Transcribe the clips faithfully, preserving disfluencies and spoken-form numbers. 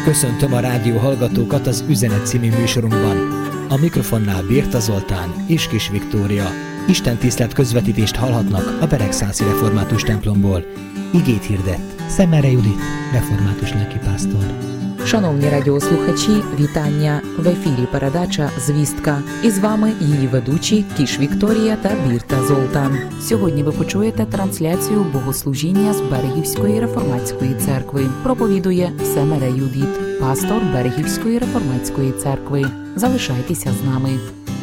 Köszöntöm a rádió hallgatókat az Üzenet című műsorunkban. A mikrofonnál Birta Zoltán és Kis Viktória. Istentisztelet közvetítést hallhatnak a Beregszászi Református templomból. Igét hirdett Szemere Judit, református lelkipásztor. Шановні радіослухачі, вітання! В ефірі передача «Звістка». І з вами її ведучі Кіш Вікторія та Бірта Золтан. Сьогодні ви почуєте трансляцію богослужіння з Берегівської реформатської церкви. Проповідує Семере Юдит, пастор Берегівської реформатської церкви. Залишайтеся з нами.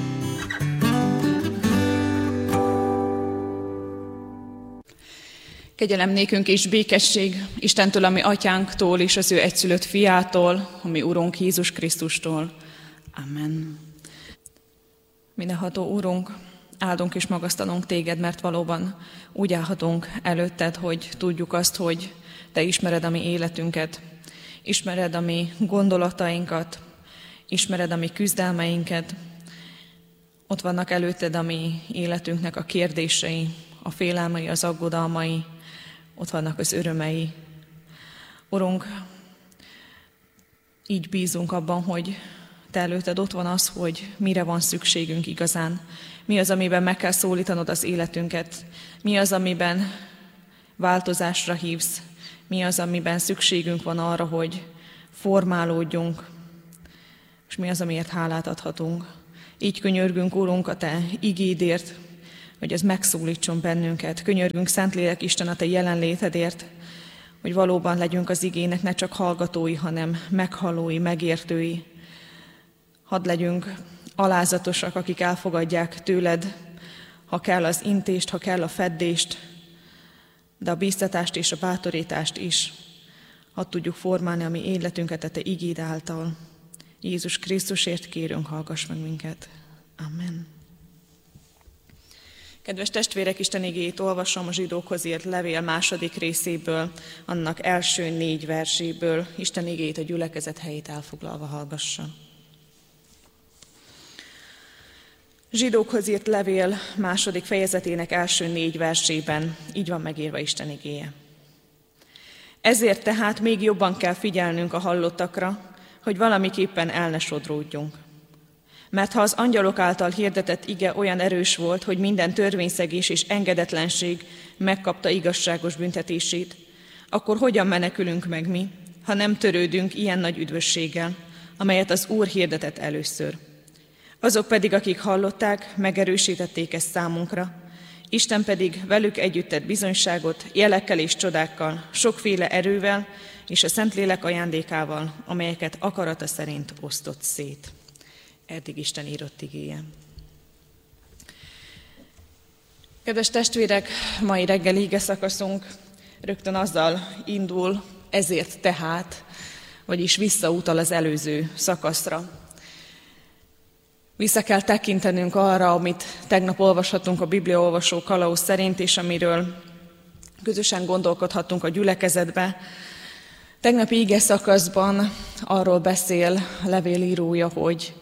Kegyelem nékünk és békesség Istentől, ami atyánktól és az ő egyszülött fiától, ami Urunk Jézus Krisztustól. Amen. Mindenható Urunk, áldunk és magasztalunk téged, mert valóban úgy állhatunk előtted, hogy tudjuk azt, hogy te ismered a mi életünket, ismered a mi gondolatainkat, ismered a mi küzdelmeinket. Ott vannak előtted a mi életünknek a kérdései, a félelmei, az aggodalmai, ott vannak az örömei. Urunk, így bízunk abban, hogy te előtted ott van az, hogy mire van szükségünk igazán. Mi az, amiben meg kell szólítanod az életünket. Mi az, amiben változásra hívsz. Mi az, amiben szükségünk van arra, hogy formálódjunk. És mi az, amiért hálát adhatunk. Így könyörgünk, Urunk, a te igédért, hogy ez megszólítson bennünket. Könyörgünk, Szentlélek Isten, a te jelenlétedért, hogy valóban legyünk az igének ne csak hallgatói, hanem meghallói, megértői. Hadd legyünk alázatosak, akik elfogadják tőled, ha kell az intést, ha kell a feddést, de a bíztatást és a bátorítást is. Hadd tudjuk formálni a mi életünket a te igéd által. Jézus Krisztusért kérünk, hallgass meg minket. Amen. Kedves testvérek, Isten igéjét olvasom a zsidókhoz írt levél második részéből, annak első négy verséből. Isten igéjét a gyülekezet helyét elfoglalva hallgassa. Zsidókhoz írt levél második fejezetének első négy versében így van megírva Isten igéje. Ezért tehát még jobban kell figyelnünk a hallottakra, hogy valamiképpen el ne sodródjunk. Mert ha az angyalok által hirdetett ige olyan erős volt, hogy minden törvényszegés és engedetlenség megkapta igazságos büntetését, akkor hogyan menekülünk meg mi, ha nem törődünk ilyen nagy üdvösséggel, amelyet az Úr hirdetett először. Azok pedig, akik hallották, megerősítették ezt számunkra, Isten pedig velük együtt tett bizonyságot, jelekkel és csodákkal, sokféle erővel és a Szentlélek ajándékával, amelyeket akarata szerint osztott szét. Eddig Isten írott igéje. Kedves testvérek, mai reggeli ige szakaszunk rögtön azzal indul, ezért tehát, vagyis visszautal az előző szakaszra. Vissza kell tekintenünk arra, amit tegnap olvashatunk a bibliaolvasó kalauz szerint, és amiről közösen gondolkodhatunk a gyülekezetbe. Tegnapi ige szakaszban arról beszél a levélírója, hogy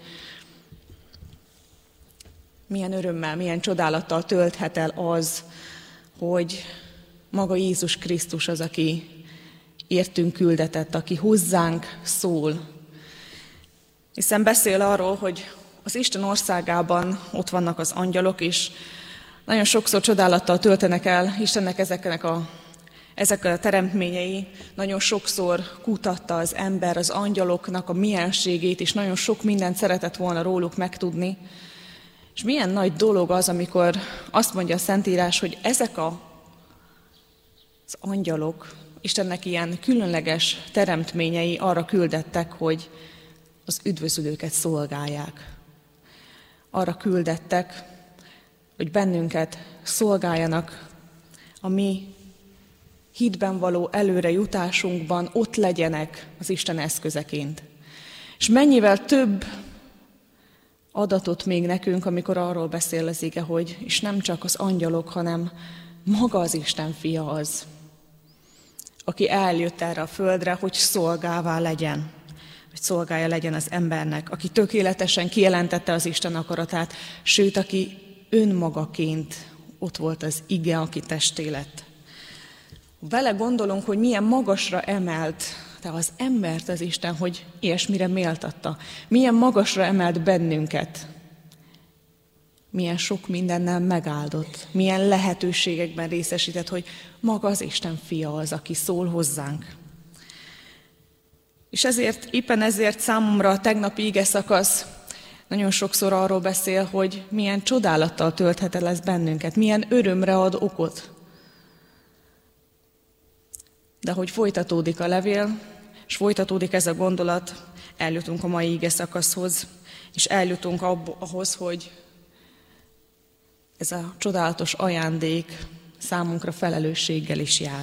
milyen örömmel, milyen csodálattal tölthet el az, hogy maga Jézus Krisztus az, aki értünk küldetett, aki hozzánk szól. Hiszen beszél arról, hogy az Isten országában ott vannak az angyalok, és nagyon sokszor csodálattal töltenek el Istennek ezeknek a, ezek a teremtményei. Nagyon sokszor kutatta az ember az angyaloknak a mienségét, és nagyon sok mindent szeretett volna róluk megtudni. És milyen nagy dolog az, amikor azt mondja a Szentírás, hogy ezek a, az angyalok, Istennek ilyen különleges teremtményei arra küldettek, hogy az üdvözülőket szolgálják. Arra küldettek, hogy bennünket szolgáljanak, a mi hitben való előre jutásunkban ott legyenek az Isten eszközeként. És mennyivel több adatot még nekünk, amikor arról beszél az ige, hogy és nem csak az angyalok, hanem maga az Isten fia az, aki eljött erre a földre, hogy szolgává legyen, hogy szolgája legyen az embernek, aki tökéletesen kijelentette az Isten akaratát, sőt, aki önmagaként ott volt az ige, aki testé lett. Vele gondolunk, hogy milyen magasra emelt te az embert az Isten, hogy ilyesmire méltatta. Milyen magasra emelt bennünket. Milyen sok mindennel megáldott. Milyen lehetőségekben részesített, hogy maga az Isten fia az, aki szól hozzánk. És ezért, éppen ezért számomra a tegnapi ige szakasz nagyon sokszor arról beszél, hogy milyen csodálattal tölthet el ez bennünket, milyen örömre ad okot. De hogy folytatódik a levél, és folytatódik ez a gondolat, eljutunk a mai ige szakaszhoz, és eljutunk abba, ahhoz, hogy ez a csodálatos ajándék számunkra felelősséggel is jár.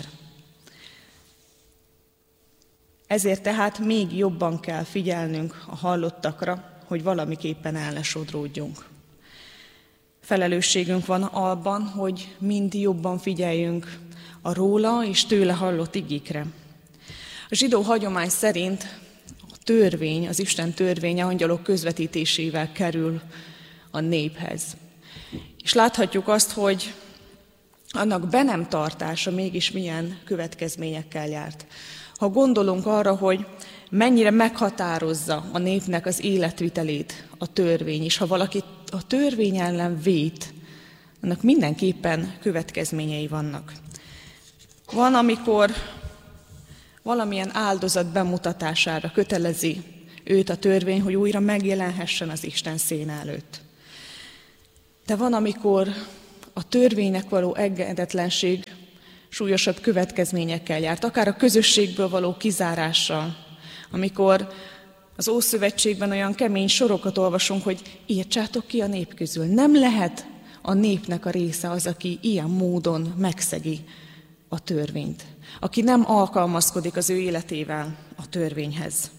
Ezért tehát még jobban kell figyelnünk a hallottakra, hogy valamiképpen el ne sodródjunk. Felelősségünk van abban, hogy mind jobban figyeljünk a róla és tőle hallott igékre. A zsidó hagyomány szerint a törvény, az Isten törvénye angyalok közvetítésével kerül a néphez. És láthatjuk azt, hogy annak be nem tartása mégis milyen következményekkel járt. Ha gondolunk arra, hogy mennyire meghatározza a népnek az életvitelét a törvény, és ha valaki a törvény ellen vét, annak mindenképpen következményei vannak. Van, amikor valamilyen áldozat bemutatására kötelezi őt a törvény, hogy újra megjelenhessen az Isten színe előtt. De van, amikor a törvénynek való engedetlenség súlyosabb következményekkel járt, akár a közösségből való kizárással, amikor az Ószövetségben olyan kemény sorokat olvasunk, hogy írtsátok ki a nép közül. Nem lehet a népnek a része az, aki ilyen módon megszegi a törvényt, aki nem alkalmazkodik az ő életével a törvényhez.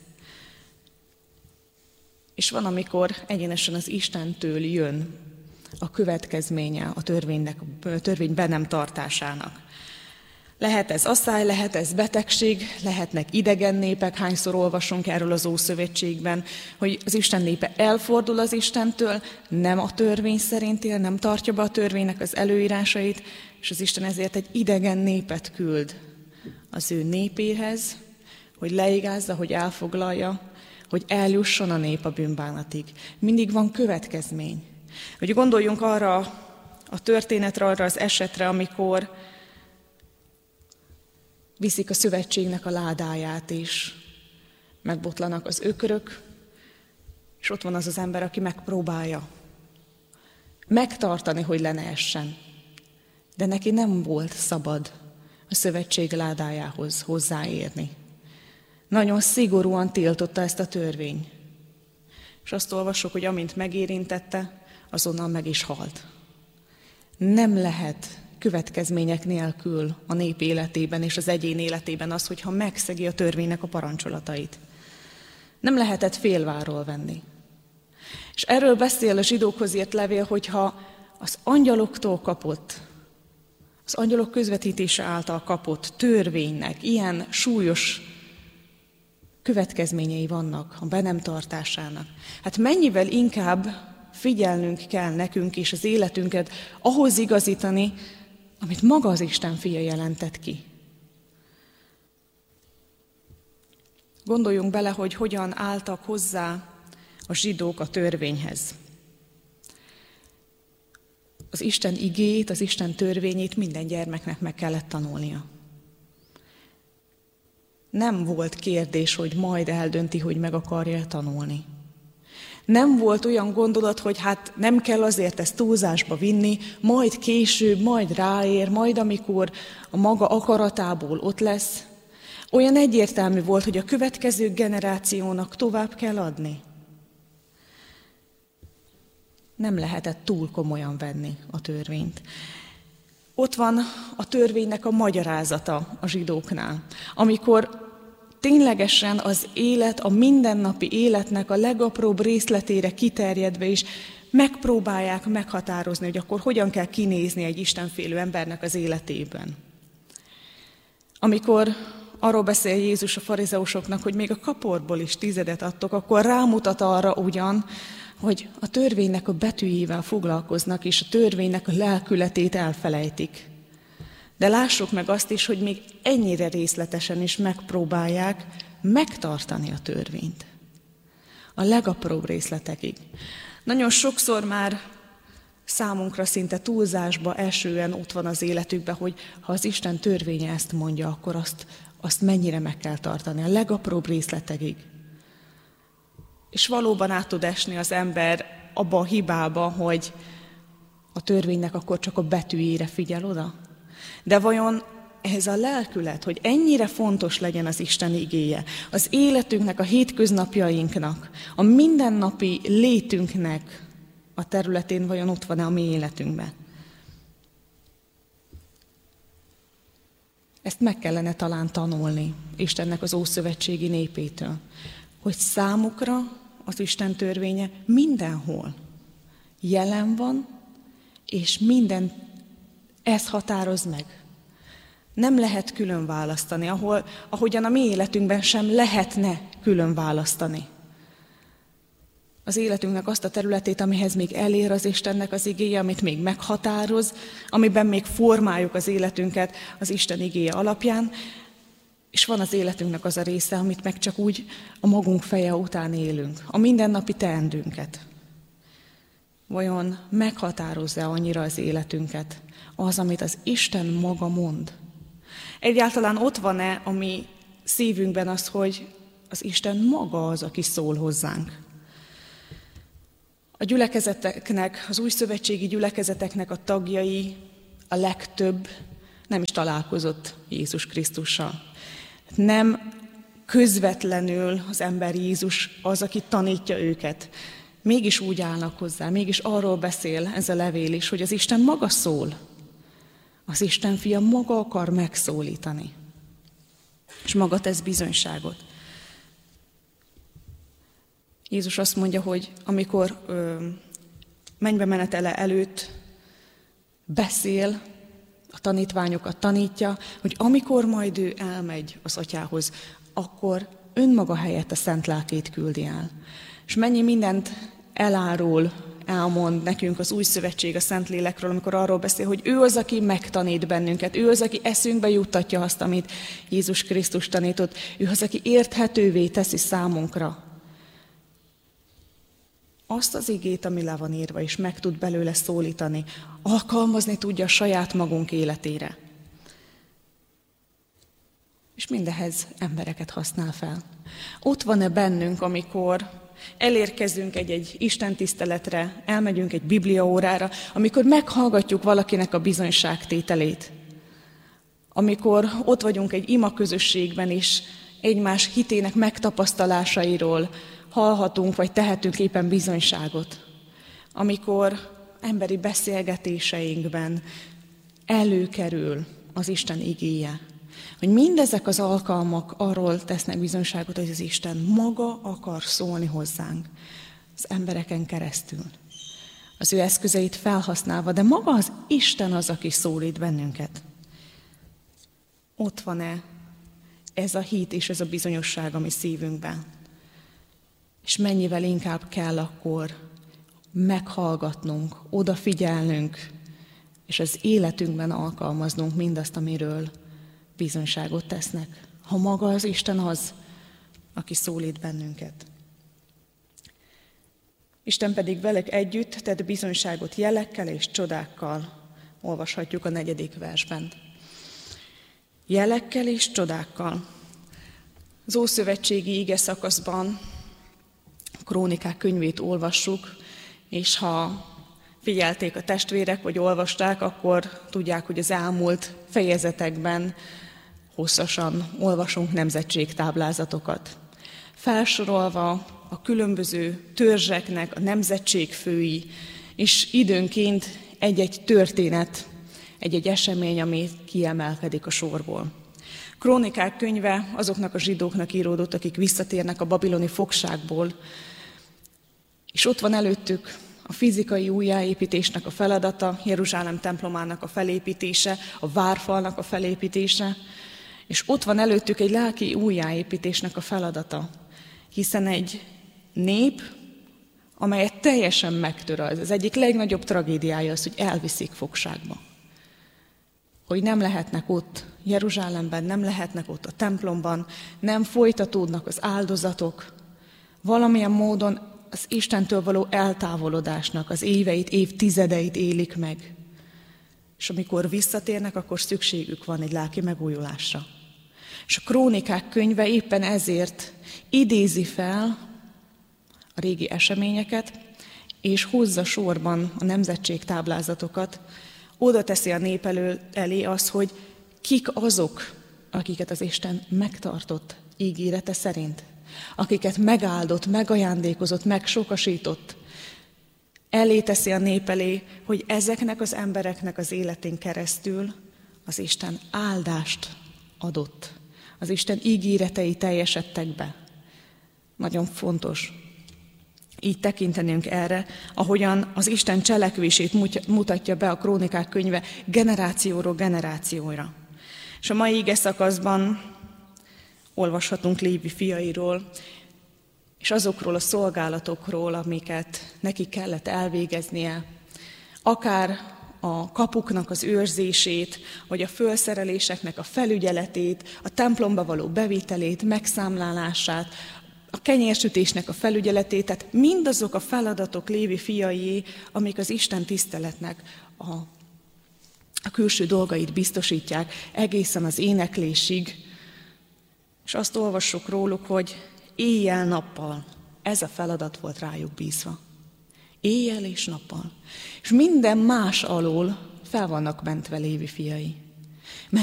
És van, amikor egyenesen az Istentől jön a következménye a törvénynek, a törvény be nem tartásának. Lehet ez asszály, lehet ez betegség, lehetnek idegen népek, hányszor olvasunk erről az Ószövetségben, hogy az Isten népe elfordul az Istentől, nem a törvény szerint él, nem tartja be a törvénynek az előírásait, és az Isten ezért egy idegen népet küld az ő népéhez, hogy leigázza, hogy elfoglalja, hogy eljusson a nép a bűnbánatig. Mindig van következmény. Hogy gondoljunk arra a történetre, arra az esetre, amikor viszik a szövetségnek a ládáját, és megbotlanak az ökrök, és ott van az az ember, aki megpróbálja megtartani, hogy le ne essen. De neki nem volt szabad a szövetség ládájához hozzáérni. Nagyon szigorúan tiltotta ezt a törvény. És azt olvassuk, hogy amint megérintette, azonnal meg is halt. Nem lehet következmények nélkül a nép életében és az egyén életében az, hogyha megszegi a törvénynek a parancsolatait. Nem lehetett félváról venni. És erről beszél a zsidókhoz írt levél, hogyha az angyaloktól kapott, az angyalok közvetítése által kapott törvénynek ilyen súlyos következményei vannak a be nem tartásának. Hát mennyivel inkább figyelnünk kell nekünk és az életünket ahhoz igazítani, amit maga az Isten fia jelentett ki. Gondoljunk bele, hogy hogyan álltak hozzá a zsidók a törvényhez. Az Isten igét, az Isten törvényét minden gyermeknek meg kellett tanulnia. Nem volt kérdés, hogy majd eldönti, hogy meg akarja tanulni. Nem volt olyan gondolat, hogy hát nem kell azért ezt túlzásba vinni, majd később, majd ráér, majd amikor a maga akaratából ott lesz. Olyan egyértelmű volt, hogy a következő generációnak tovább kell adni. Nem lehetett túl komolyan venni a törvényt. Ott van a törvénynek a magyarázata a zsidóknál, amikor ténylegesen az élet, a mindennapi életnek a legapróbb részletére kiterjedve is megpróbálják meghatározni, hogy akkor hogyan kell kinézni egy istenfélő embernek az életében. Amikor arról beszél Jézus a farizeusoknak, hogy még a kaporból is tizedet adtok, akkor rámutat arra ugyan, hogy a törvénynek a betűjével foglalkoznak, és a törvénynek a lelkületét elfelejtik. De lássuk meg azt is, hogy még ennyire részletesen is megpróbálják megtartani a törvényt. A legapróbb részletekig. Nagyon sokszor már számunkra szinte túlzásba esően ott van az életükben, hogy ha az Isten törvénye ezt mondja, akkor azt, azt mennyire meg kell tartani, a legapróbb részletekig. És valóban át tud esni az ember abba a hibába, hogy a törvénynek akkor csak a betűjére figyel oda. De vajon ez a lelkület, hogy ennyire fontos legyen az Isten igéje, az életünknek, a hétköznapjainknak, a mindennapi létünknek a területén vajon ott van-e a mi életünkben? Ezt meg kellene talán tanulni Istennek az ószövetségi népétől, hogy számukra az Isten törvénye mindenhol jelen van, és minden ez határoz meg. Nem lehet külön választani, ahol, ahogyan a mi életünkben sem lehetne külön választani. Az életünknek azt a területét, amihez még elér az Istennek az igéje, amit még meghatároz, amiben még formáljuk az életünket az Isten igéje alapján, és van az életünknek az a része, amit meg csak úgy a magunk feje után élünk, a mindennapi teendőnket. Vajon meghatározza annyira az életünket az, amit az Isten maga mond? Egyáltalán ott van-e a mi szívünkben az, hogy az Isten maga az, aki szól hozzánk? A gyülekezeteknek, az új szövetségi gyülekezeteknek a tagjai, a legtöbb nem is találkozott Jézus Krisztussal. Nem közvetlenül az ember Jézus az, aki tanítja őket. Mégis úgy állnak hozzá, mégis arról beszél ez a levél is, hogy az Isten maga szól. Az Isten fia maga akar megszólítani. És maga tesz bizonyságot. Jézus azt mondja, hogy amikor ö, mennybe menetele előtt beszél, a tanítványokat tanítja, hogy amikor majd ő elmegy az atyához, akkor önmaga helyett a szent lelkét küldi el. És mennyi mindent elárul, elmond nekünk az új szövetség a Szentlélekről, amikor arról beszél, hogy ő az, aki megtanít bennünket, ő az, aki eszünkbe juttatja azt, amit Jézus Krisztus tanított, ő az, aki érthetővé teszi számunkra azt az igét, ami le van írva, és meg tud belőle szólítani, alkalmazni tudja a saját magunk életére. És mindehez embereket használ fel. Ott van-e bennünk, amikor elérkezünk egy-egy istentiszteletre, elmegyünk egy bibliaórára, amikor meghallgatjuk valakinek a bizonyságtételét, amikor ott vagyunk egy imaközösségben is, egymás hitének megtapasztalásairól hallhatunk, vagy tehetünk éppen bizonyságot, amikor emberi beszélgetéseinkben előkerül az Isten igéje, hogy mindezek az alkalmak arról tesznek bizonyságot, hogy az Isten maga akar szólni hozzánk az embereken keresztül. Az ő eszközeit felhasználva, de maga az Isten az, aki szólít bennünket. Ott van-e ez a hit és ez a bizonyosság a mi szívünkben? És mennyivel inkább kell akkor meghallgatnunk, odafigyelnünk, és az életünkben alkalmaznunk mindazt, amiről bizonyságot tesznek. Ha maga az Isten az, aki szólít bennünket. Isten pedig velük együtt tett bizonyságot jelekkel és csodákkal, olvashatjuk a negyedik versben. Jelekkel és csodákkal. Az ószövetségi ige szakaszban Krónikák könyvét olvassuk, és ha figyelték a testvérek, vagy olvasták, akkor tudják, hogy az elmúlt fejezetekben hosszasan olvasunk nemzetségtáblázatokat. Felsorolva a különböző törzseknek a nemzetségfői, és időnként egy-egy történet, egy-egy esemény, ami kiemelkedik a sorból. Krónikák könyve azoknak a zsidóknak íródott, akik visszatérnek a babiloni fogságból, és ott van előttük a fizikai újjáépítésnek a feladata, Jeruzsálem templomának a felépítése, a várfalnak a felépítése, és ott van előttük egy lelki újjáépítésnek a feladata, hiszen egy nép, amelyet teljesen megtör az, az egyik legnagyobb tragédiája az, hogy elviszik fogságba. hogy nem lehetnek ott Jeruzsálemben, nem lehetnek ott a templomban, nem folytatódnak az áldozatok, valamilyen módon az Istentől való eltávolodásnak az éveit, évtizedeit élik meg. És amikor visszatérnek, akkor szükségük van egy lelki megújulásra. És a Krónikák könyve éppen ezért idézi fel a régi eseményeket, és hozza sorban a nemzetség táblázatokat, oda teszi a nép elő, elé az, hogy kik azok, akiket az Isten megtartott ígérete szerint, akiket megáldott, megajándékozott, megsokasított. Elé teszi a nép elé, hogy ezeknek az embereknek az életén keresztül az Isten áldást adott. Az Isten ígéretei teljesedtek be. Nagyon fontos így tekintenünk erre, ahogyan az Isten cselekvését mutatja be a Krónikák könyve generációról generációra. És a mai ige szakaszban olvashatunk Lévi fiairól, és azokról a szolgálatokról, amiket neki kellett elvégeznie, akár a kapuknak az őrzését, vagy a fölszereléseknek a felügyeletét, a templomba való bevételét, megszámlálását, a kenyérsütésnek a felügyeletét, tehát mindazok a feladatok Lévi fiaié, amik az Isten tiszteletnek a, a külső dolgait biztosítják, egészen az éneklésig. És azt olvassuk róluk, hogy éjjel-nappal ez a feladat volt rájuk bízva. Éjjel és nappal. És minden más alól fel vannak mentve Lévi fiai.